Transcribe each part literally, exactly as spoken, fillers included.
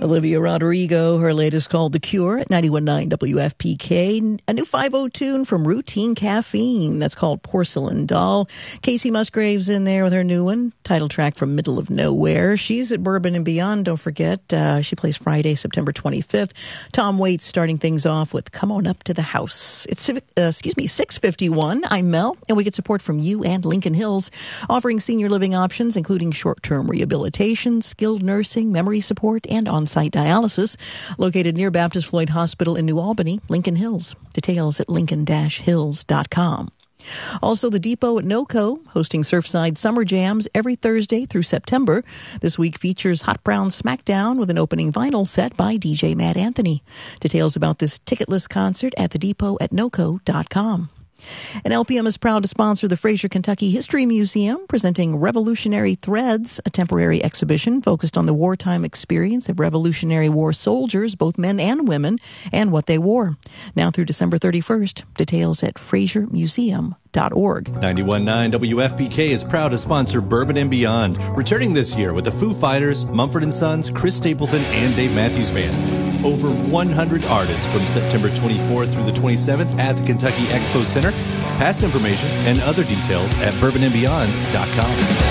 Olivia Rodrigo, her latest called The Cure at ninety-one point nine W F P K. A new five oh tune from Routine Caffeine that's called Porcelain Doll. Casey Musgraves in there with her new one, title track from Middle of Nowhere. She's at Bourbon and Beyond, don't forget. Uh, she plays Friday, September twenty-fifth. Tom Waits starting things off with Come On Up to the House. It's, uh, excuse me, six fifty-one. I'm Mel, and we get support from you and Lincoln Hills, offering senior living options, including short-term rehabilitation, skilled nursing, memory support, and on-site dialysis. Located near Baptist Floyd Hospital in New Albany, Lincoln Hills. Details at lincoln dash hills dot com. Also, the Depot at NoCo, hosting Surfside Summer Jams every Thursday through September. This week features Hot Brown Smackdown with an opening vinyl set by D J Matt Anthony. Details about this ticketless concert at the depot at noco dot com. And L P M is proud to sponsor the Fraser, Kentucky History Museum, presenting Revolutionary Threads, a temporary exhibition focused on the wartime experience of Revolutionary War soldiers, both men and women, and what they wore. Now through December thirty-first. Details at fraser museum dot org. ninety-one point nine W F P K is proud to sponsor Bourbon and Beyond, returning this year with the Foo Fighters, Mumford and Sons, Chris Stapleton, and Dave Matthews Band. Over one hundred artists from September twenty-fourth through the twenty-seventh at the Kentucky Expo Center. Pass information and other details at bourbon and beyond dot com.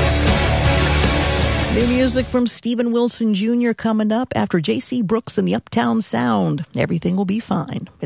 New music from Steven Wilson Junior coming up after J C Brooks and the Uptown Sound. Everything will be fine.